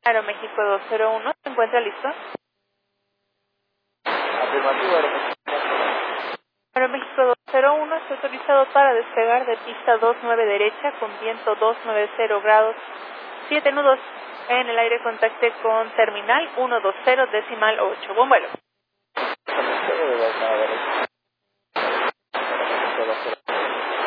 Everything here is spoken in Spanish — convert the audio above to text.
Aeroméxico 201, ¿se encuentra listo? Afirmativo, Aeroméxico 201 está autorizado para despegar de pista 29 derecha con viento 290 grados 7 nudos. En el aire contacte con terminal 120 decimal 8. Buen vuelo. Aeroméxico 290.